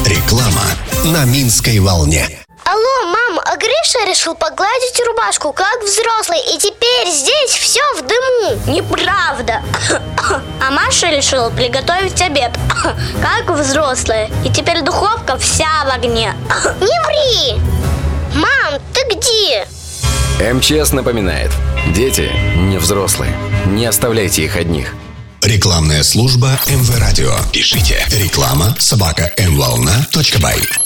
Реклама на Минской волне. Алло, мам, а Гриша решил погладить рубашку, как взрослый, и теперь здесь все в дыму. Неправда. А Маша решила приготовить обед, как взрослая, и теперь духовка вся в огне. Не ври! Мам, ты где? МЧС напоминает: дети не взрослые. Не оставляйте их одних. Рекламная служба МВ Радио. Пишите реклама@mvolna.by.